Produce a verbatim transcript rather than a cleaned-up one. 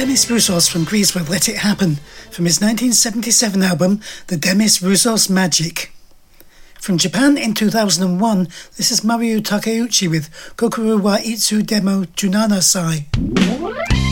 Demis Roussos from Greece with Let It Happen from his nineteen seventy-seven album The Demis Roussos Magic. From Japan in two thousand one, this is Mario Takeuchi with Kokoro wa Itsu Demo Junana Sai.